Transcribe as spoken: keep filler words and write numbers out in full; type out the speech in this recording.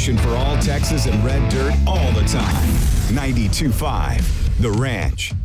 station for all Texas and Red Dirt all the time. ninety-two point five The Ranch.